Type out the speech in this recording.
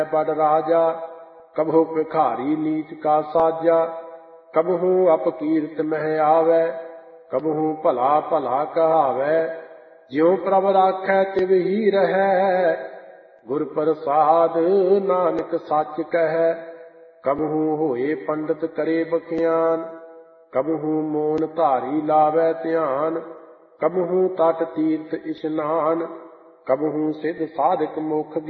बड़ राजा, कबहु भिखारी नीच का साजा। कबहू अपकीर्त मह आवे, कबहू भला भला कहावै। ज्यों प्रभ राखै तिव ही रहै, गुर प्रसाद नानक सच कहै। कबहू होए पंडित करे बखियान, कबहू मोन धारी लावै ध्यान। कबहू तट तीर्थ इशनान, कबहू सिद्ध साधक मुख